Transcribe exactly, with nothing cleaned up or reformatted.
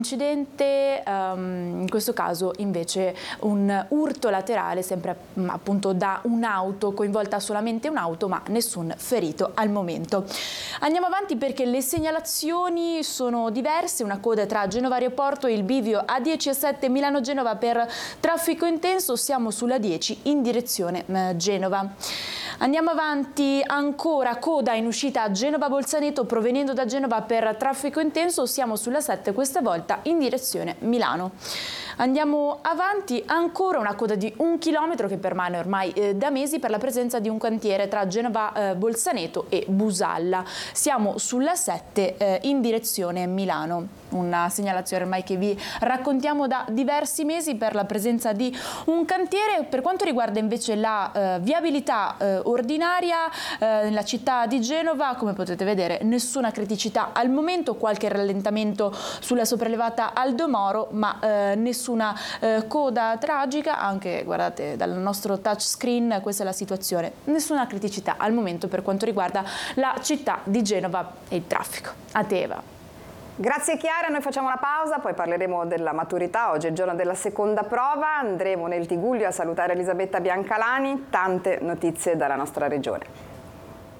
Incidente, um, in questo caso invece un urto laterale, sempre appunto da un'auto, coinvolta solamente un'auto, ma nessun ferito al momento. Andiamo avanti perché le segnalazioni sono diverse, una coda tra Genova Aeroporto e il bivio A dieci e sette Milano-Genova per traffico intenso, siamo sulla dieci in direzione eh, Genova. Andiamo avanti, ancora coda in uscita a Genova-Bolzaneto provenendo da Genova per traffico intenso, siamo sulla sette questa volta in direzione Milano. Andiamo avanti, ancora una coda di un chilometro che permane ormai eh, da mesi per la presenza di un cantiere tra Genova eh, Bolzaneto e Busalla. Siamo sulla sette eh, in direzione Milano. Una segnalazione ormai che vi raccontiamo da diversi mesi per la presenza di un cantiere. Per quanto riguarda invece la eh, viabilità eh, ordinaria eh, nella città di Genova, come potete vedere nessuna criticità al momento, qualche rallentamento sulla sopraelevata Aldo Moro, ma eh, nessuna eh, coda tragica, anche guardate dal nostro touchscreen questa è la situazione, nessuna criticità al momento per quanto riguarda la città di Genova e il traffico. A te Eva. Grazie Chiara, noi facciamo una pausa, poi parleremo della maturità, oggi è il giorno della seconda prova, andremo nel Tigullio a salutare Elisabetta Biancalani, tante notizie dalla nostra regione.